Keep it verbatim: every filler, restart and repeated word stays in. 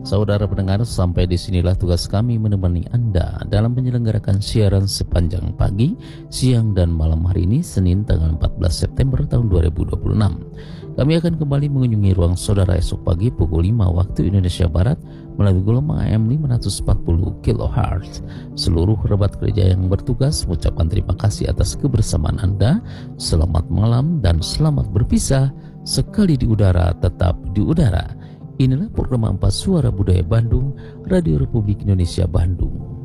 Saudara pendengar, sampai disinilah tugas kami menemani Anda dalam menyelenggarakan siaran sepanjang pagi, siang, dan malam hari ini, Senin tanggal empat belas September tahun dua ribu dua puluh enam. Kami akan kembali mengunjungi ruang saudara esok pagi pukul lima waktu Indonesia Barat melalui gelombang A M lima ratus empat puluh kilohertz. Seluruh rebat kerja yang bertugas mengucapkan terima kasih atas kebersamaan Anda. Selamat malam dan selamat berpisah. Sekali di udara, tetap di udara. Inilah program Ampas Suara Budaya Bandung, Radio Republik Indonesia Bandung.